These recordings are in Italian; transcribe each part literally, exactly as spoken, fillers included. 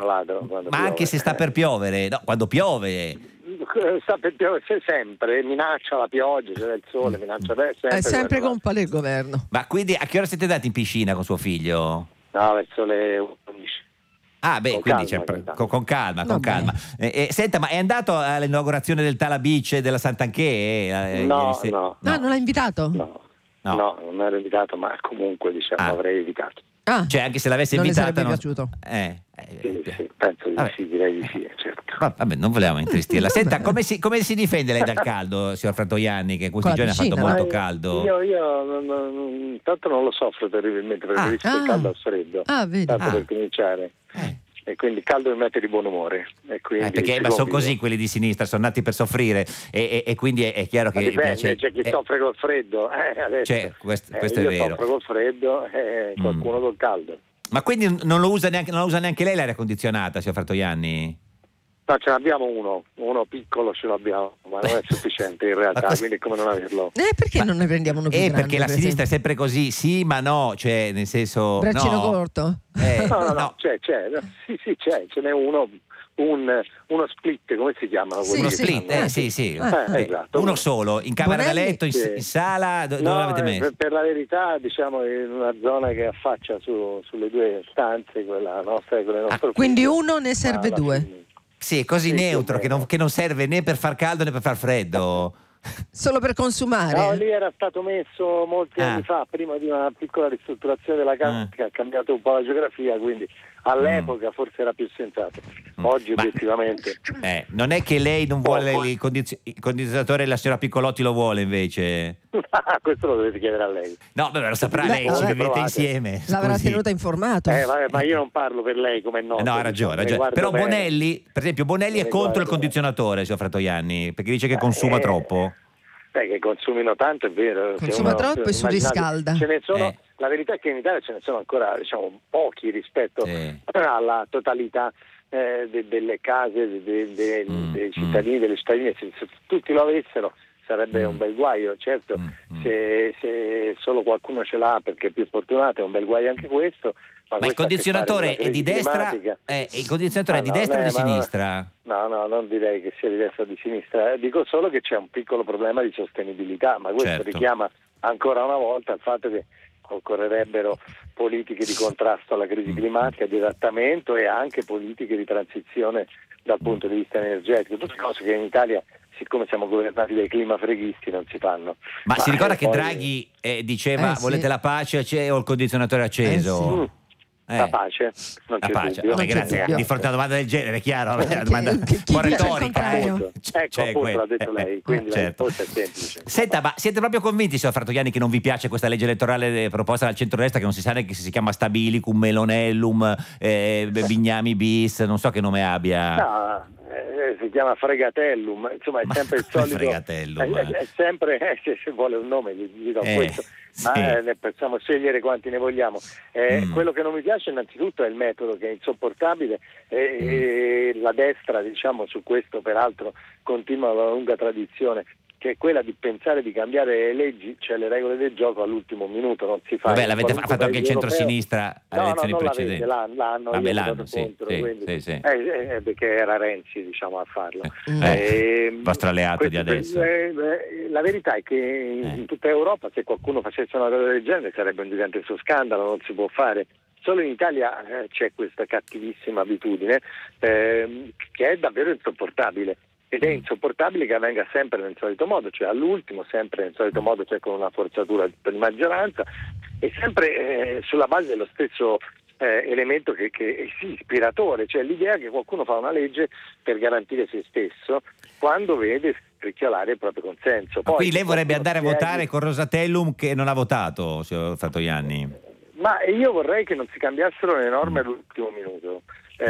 ladro. Ma piove. anche se sta per piovere, no, quando piove. Sta per piovere sempre, minaccia la pioggia, c'è il sole, minaccia sempre. È sempre colpa del governo. Ma quindi a che ora siete andati in piscina con suo figlio? No, verso le undici. Ah, beh, Con quindi calma, c'è, con calma. con, con calma, con Vabbè. calma. Eh, eh, senta, ma è andato all'inaugurazione del Tala Beach e della Sant'Anché? Eh, No, ieri se- no. No, non l'ha invitato? No. No. No, non ero invitato, ma comunque diciamo Ah. avrei evitato. Ah, Cioè, anche se l'avesse non le invitata... sarebbe non- piaciuto? Eh, eh, Sì, eh, sì, penso di vabbè. sì, direi di sì, certo. Va- Vabbè, non volevamo intristirla. Senta, Vabbè. come si, come si difende lei dal caldo, signor Frantoianni, che in questi Con la giorni ha fatto piscina, molto Ma caldo? Io, io non, non, intanto non lo soffro terribilmente, preferisco Ah. il caldo al freddo, Ah, vedi. tanto Ah. per cominciare. Eh. E quindi il caldo mi mette di buon umore. E quindi Eh, perché ci ma sono convivo. così quelli di sinistra, sono nati per soffrire e, e- e quindi è, è chiaro Ma che dipende, piace. c'è chi eh, soffre col freddo, eh, adesso. Cioè, questo- Eh, questo è io vero. soffro col freddo e Mm. qualcuno col caldo. Ma quindi non lo usa neanche, non la usa neanche lei l'aria condizionata, signor Frantoianni? No, ce l'abbiamo uno, uno piccolo ce l'abbiamo, ma non è sufficiente in realtà, Ma cosa- quindi è come non averlo. Eh, perché Ma- non ne prendiamo uno più Eh, grande? perché la per sinistra è esempio? sempre così, sì ma no, cioè nel senso... Braccino no. corto? Eh, No, no, no, no. c'è, c'è, no, sì, sì, c'è, ce n'è uno, un, uno split, come si chiamano? Sì, quelli Uno che sì. split, fanno? eh, sì, sì. Eh, Eh, esatto. Uno solo, in camera da Bonelli? letto, in, Sì. in sala, do- dove No, l'avete eh, messo? per, per la verità, diciamo, in una zona che affaccia su, sulle due stanze, quella nostra e quella del nostro Quindi figlio. uno ne serve Ma alla due. fine- Sì, è così Sì, più o neutro che meno. non, che non serve né per far caldo né per far freddo. Solo per No, consumare? lì era stato messo molti Ah. anni fa, prima di una piccola ristrutturazione della casa Ah. che ha cambiato un po' la geografia, quindi all'epoca forse era più sensato. Oggi Mm. Ma- obiettivamente Eh, non è che lei non vuole Poco. il, condiz- il condizionatore e la signora Piccolotti lo vuole invece? questo lo dovete chiedere a lei. No, beh, lo saprà Beh, lei, ci vabbè. vivete Provate. insieme. L'avrà scusi. tenuta informato? Eh, vabbè, ma io non parlo per lei come no. Eh, No, ha ragione, ha ragione. Però Bonelli, per esempio, Bonelli è Mi contro guardo il condizionatore, signor Frantoianni, perché dice che Eh, consuma eh. troppo. Beh, che consumino tanto è vero. Se Consuma uno- troppo e immaginate, surriscalda. Ce ne sono, Eh. La verità è che in Italia ce ne sono ancora diciamo, pochi rispetto Sì. alla totalità eh, de- delle case de- de- de- Mm, dei mm. cittadini, delle cittadine. Se, se tutti lo avessero sarebbe Mm. un bel guaio, certo. Mm, mm. Se, se solo qualcuno ce l'ha perché è più fortunato è un bel guaio anche questo. Ma, Ma il questo ha a che condizionatore fare con è la di crisi destra? climatica. Eh, il condizionatore è Ah, di no, destra o eh, di ma no. sinistra? No, no, non direi che sia di destra o di sinistra, Eh, dico solo che c'è un piccolo problema di sostenibilità, ma questo Certo. richiama ancora una volta il fatto che occorrerebbero politiche di contrasto alla crisi Mm. climatica, di adattamento e anche politiche di transizione dal punto di vista energetico, tutte cose che in Italia, siccome siamo governati dai climafreghisti, non si fanno. Ma si ricorda eh, che poi- Draghi eh, diceva Eh, sì. volete la pace acce- o il condizionatore acceso? Mm. Eh. La pace, non La c'è pace. dubbio. Vabbè, Non c'è grazie. dubbio. Di fronte a una domanda del genere, è chiaro, è una Che- domanda che- un chi po' dice il retorica. contrario? Appunto. Cioè, Ecco, appunto, que- l'ha detto eh, lei, quindi la certo. risposta è semplice. Senta, ma siete proprio convinti, signor Frantoianni, che non vi piace questa legge elettorale proposta dal centrodestra, che non si sa neanche se si chiama Stabilicum, Melonellum, eh, Bignami bis, non so che nome abbia. No, eh, si chiama Fregatellum, insomma è Ma sempre il come solito. Fregatellum? È, è sempre, eh, se, se vuole un nome, gli, gli do Eh, questo, sì. ma eh, ne possiamo scegliere quanti ne vogliamo. Eh, Mm. Quello che non mi piace innanzitutto è il metodo, che è insopportabile, e, Mm. e la destra, diciamo, su questo peraltro continua una lunga tradizione, che è quella di pensare di cambiare le leggi, cioè le regole del gioco all'ultimo minuto, non si fa. Vabbè, in l'avete qualunque fatto anche il paese europeo. centrosinistra alle No, no, elezioni non precedenti. l'avete, l'hanno, l'hanno, Vabbè, io ho l'hanno, votato sì, contro, sì, quindi- sì, sì. Eh, eh, perché era Renzi, diciamo, a farlo. Mm. Eh, Eh, il vostro alleato di questo- adesso. eh, eh, la verità è che in, Eh. in tutta Europa, se qualcuno facesse una cosa del genere, sarebbe un gigantesco scandalo, non si può fare. Solo in Italia eh, c'è questa cattivissima abitudine ehm, che è davvero insopportabile. Ed è insopportabile che avvenga sempre nel solito modo, cioè all'ultimo, sempre nel solito modo, cioè con una forzatura di maggioranza, e sempre eh, sulla base dello stesso eh, elemento che, che è sì, ispiratore, cioè l'idea che qualcuno fa una legge per garantire se stesso quando vede scricchiolare il proprio consenso. Ma Poi, qui lei vorrebbe qualcuno andare a spieghi- votare con Rosatellum che non ha votato, signor Frantoianni. Ma io vorrei che non si cambiassero le norme all'ultimo minuto.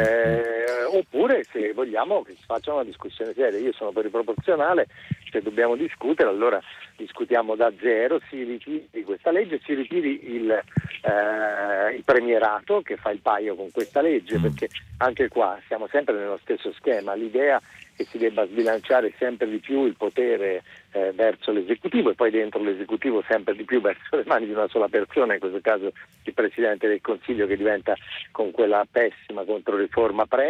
Eh, oppure, se vogliamo, che si faccia una discussione seria. Io sono per il proporzionale, se dobbiamo discutere allora discutiamo da zero, si ritiri questa legge, si ritiri il, eh, il premierato che fa il paio con questa legge, Mm. perché anche qua siamo sempre nello stesso schema, l'idea che si debba sbilanciare sempre di più il potere eh, verso l'esecutivo e poi dentro l'esecutivo sempre di più verso le mani di una sola persona, in questo caso il Presidente del Consiglio, che diventa con quella pessima controriforma pre